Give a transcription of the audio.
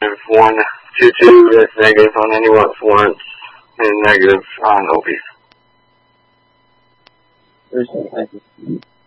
122, that's negative on any warrants, and negative on Opie.